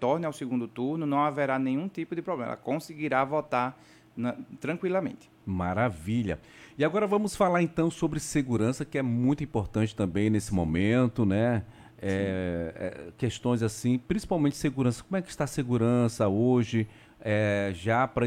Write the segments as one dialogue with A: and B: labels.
A: retorne ao segundo turno, não haverá nenhum tipo de problema. Ela conseguirá votar tranquilamente.
B: Maravilha. E agora vamos falar então sobre segurança, que é muito importante também nesse momento, né?
A: Sim.
B: Questões assim, principalmente segurança. Como é que está a segurança hoje, já para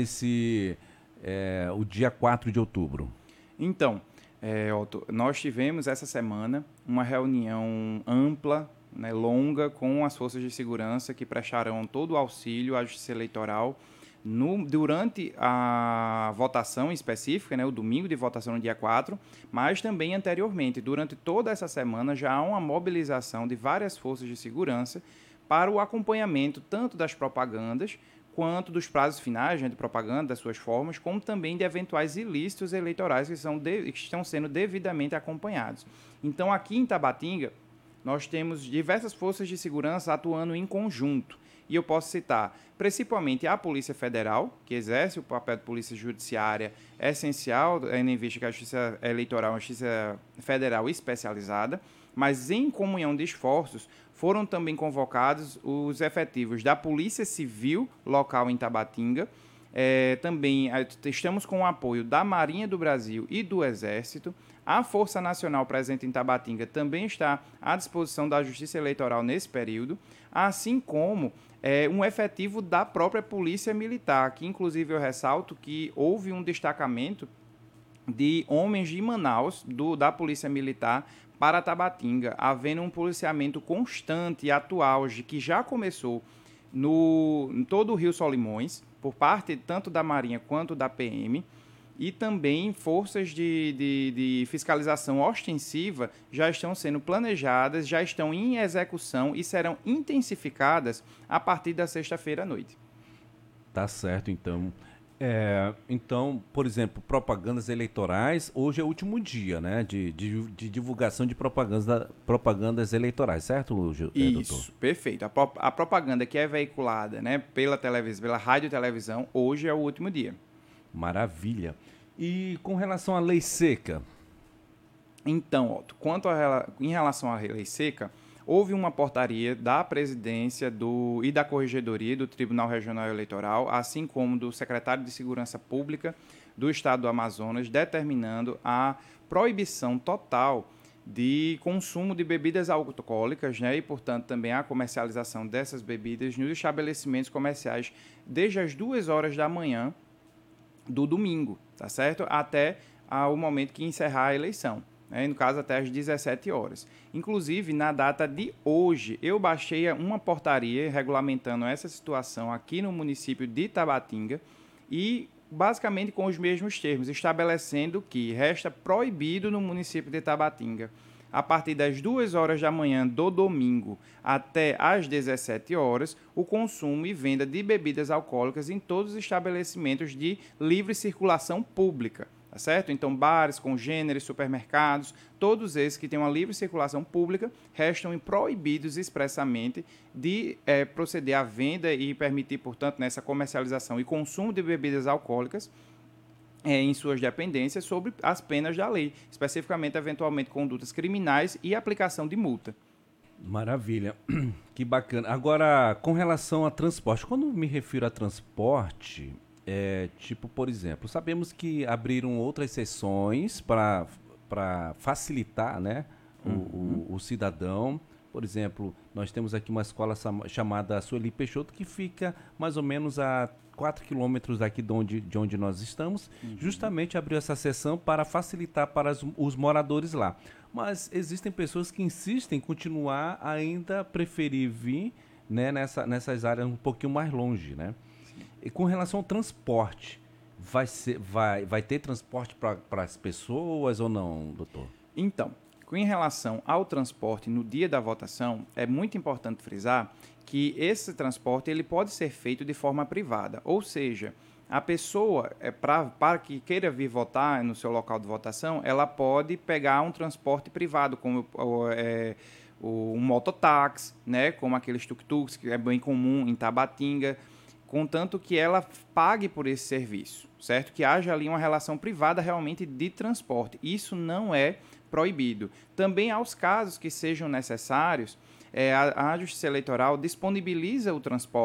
B: o dia 4 de outubro?
A: Então, Otto, nós tivemos essa semana uma reunião ampla, né, longa, com as forças de segurança que prestarão todo o auxílio à Justiça Eleitoral durante a votação específica, né, o domingo de votação no dia 4, mas também anteriormente. Durante toda essa semana já há uma mobilização de várias forças de segurança para o acompanhamento tanto das propagandas quanto dos prazos finais, né, de propaganda, das suas formas, como também de eventuais ilícitos eleitorais que estão sendo devidamente acompanhados. Então, aqui em Tabatinga, nós temos diversas forças de segurança atuando em conjunto. E eu posso citar principalmente a Polícia Federal, que exerce o papel de polícia judiciária essencial, tendo em vista que a Justiça Eleitoral é uma Justiça Federal especializada, mas em comunhão de esforços foram também convocados os efetivos da Polícia Civil local em Tabatinga. Também estamos com o apoio da Marinha do Brasil e do Exército. A Força Nacional presente em Tabatinga também está à disposição da Justiça Eleitoral nesse período, assim como um efetivo da própria Polícia Militar, que inclusive eu ressalto que houve um destacamento de homens de Manaus, da Polícia Militar, para Tabatinga, havendo um policiamento constante e atual, que já começou em todo o Rio Solimões, por parte tanto da Marinha quanto da PM, e também forças de fiscalização ostensiva já estão sendo planejadas, já estão em execução e serão intensificadas a partir da sexta-feira à noite.
B: Tá certo, então. Então, por exemplo, propagandas eleitorais, hoje é o último dia, né, de divulgação de propagandas eleitorais, certo, doutor?
A: Isso, perfeito. A propaganda que é veiculada, né, pela televisão, pela rádio e televisão, hoje é o último dia.
B: Maravilha. E com relação à lei seca?
A: Então, Otto, em relação à lei seca, houve uma portaria da presidência e da corregedoria do Tribunal Regional Eleitoral, assim como do secretário de Segurança Pública do Estado do Amazonas, determinando a proibição total de consumo de bebidas alcoólicas, né, e, portanto, também a comercialização dessas bebidas nos estabelecimentos comerciais desde as 2 horas da manhã do domingo, tá certo? Até o momento que encerrar a eleição. No caso, até às 17 horas. Inclusive, na data de hoje, eu baixei uma portaria regulamentando essa situação aqui no município de Tabatinga e, basicamente, com os mesmos termos, estabelecendo que resta proibido no município de Tabatinga, a partir das 2 horas da manhã do domingo até às 17 horas, o consumo e venda de bebidas alcoólicas em todos os estabelecimentos de livre circulação pública. Tá certo? Então, bares, congêneres, supermercados, todos esses que têm uma livre circulação pública, restam proibidos expressamente de proceder à venda e permitir, portanto, nessa comercialização e consumo de bebidas alcoólicas em suas dependências sob as penas da lei, especificamente, eventualmente, condutas criminais e aplicação de multa.
B: Maravilha, que bacana. Agora, com relação a transporte, quando me refiro a transporte, tipo, por exemplo, sabemos que abriram outras sessões para facilitar, né, o cidadão. Por exemplo, nós temos aqui uma escola chamada Sueli Peixoto, que fica mais ou menos a 4 quilômetros daqui de onde nós estamos. Justamente abriu essa sessão para facilitar para os moradores lá. Mas existem pessoas que insistem em continuar, ainda preferir vir, né, nessas áreas um pouquinho mais longe, né? E com relação ao transporte, vai ter transporte para as pessoas ou não, doutor?
A: Então, em relação ao transporte no dia da votação, é muito importante frisar que esse transporte ele pode ser feito de forma privada, ou seja, a pessoa, para que queira vir votar no seu local de votação, ela pode pegar um transporte privado, como um mototáxi, né, como aqueles tuk-tuks, que é bem comum em Tabatinga, contanto que ela pague por esse serviço, certo? Que haja ali uma relação privada realmente de transporte. Isso não é proibido. Também aos casos que sejam necessários, a Justiça Eleitoral disponibiliza o transporte